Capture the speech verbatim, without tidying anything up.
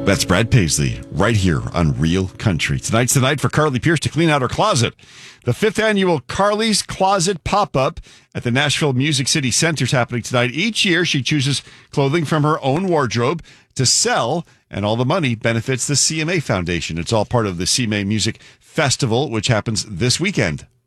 That's Brad Paisley right here on Real Country. Tonight's the night for Carly Pierce to clean out her closet. The fifth annual Carly's Closet Pop-Up at the Nashville Music City Center is happening tonight. Each year, she chooses clothing from her own wardrobe to sell, and all the money benefits the C M A Foundation. It's all part of the C M A Music Festival, which happens this weekend.